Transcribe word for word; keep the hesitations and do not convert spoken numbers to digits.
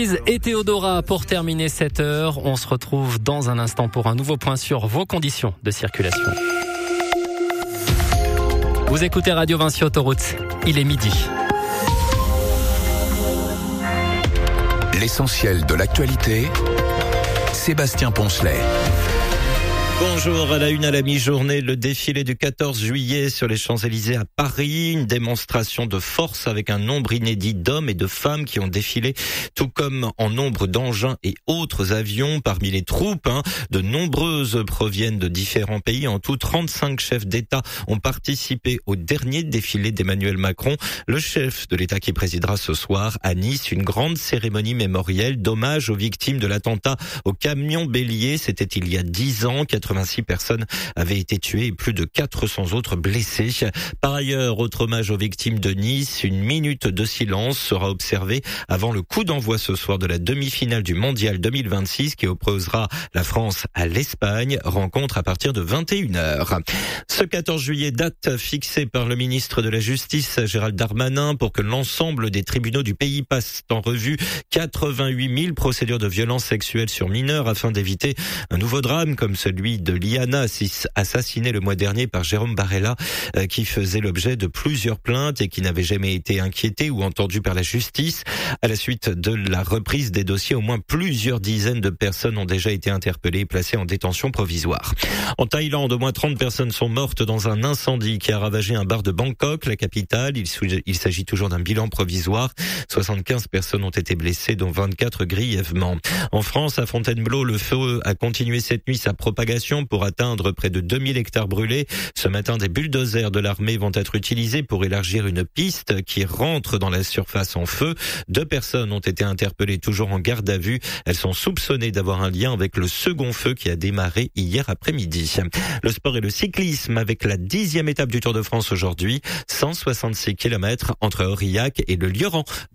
Et Théodora, pour terminer cette heure, on se retrouve dans un instant pour un nouveau point sur vos conditions de circulation. Vous écoutez Radio Vinci Autoroute, il est midi. L'essentiel de l'actualité, Sébastien Poncelet. Bonjour, à la une à la mi-journée, le défilé du quatorze juillet sur les Champs-Élysées à Paris, une démonstration de force avec un nombre inédit d'hommes et de femmes qui ont défilé, tout comme en nombre d'engins et autres avions. Parmi les troupes, hein, de nombreuses proviennent de différents pays. En tout, trente-cinq chefs d'État ont participé au dernier défilé d'Emmanuel Macron, le chef de l'État qui présidera ce soir à Nice une grande cérémonie mémorielle d'hommage aux victimes de l'attentat au camion bélier. C'était il y a dix ans, quatre-vingt-six personnes avaient été tuées et plus de quatre cents autres blessées. Par ailleurs, autre hommage aux victimes de Nice, une minute de silence sera observée avant le coup d'envoi ce soir de la demi-finale du Mondial deux mille vingt-six qui opposera la France à l'Espagne, rencontre à partir de vingt et une heures. Ce quatorze juillet, date fixée par le ministre de la Justice, Gérald Darmanin, pour que l'ensemble des tribunaux du pays passent en revue quatre-vingt-huit mille procédures de violences sexuelles sur mineurs afin d'éviter un nouveau drame comme celui de Liana, assassinée le mois dernier par Jérôme Barella, qui faisait l'objet de plusieurs plaintes et qui n'avait jamais été inquiété ou entendu par la justice. À la suite de la reprise des dossiers, au moins plusieurs dizaines de personnes ont déjà été interpellées et placées en détention provisoire. En Thaïlande, au moins trente personnes sont mortes dans un incendie qui a ravagé un bar de Bangkok, la capitale. Il, il s'agit toujours d'un bilan provisoire. soixante-quinze personnes ont été blessées, dont vingt-quatre grièvement. En France, à Fontainebleau, le feu a continué cette nuit sa propagation pour atteindre près de deux mille hectares brûlés. Ce matin, des bulldozers de l'armée vont être utilisés pour élargir une piste qui rentre dans la surface en feu. Deux personnes ont été interpellées, toujours en garde à vue. Elles sont soupçonnées d'avoir un lien avec le second feu qui a démarré hier après-midi. Le sport et le cyclisme avec la dixième étape du Tour de France aujourd'hui. cent soixante-six kilomètres entre Aurillac et le Lioran.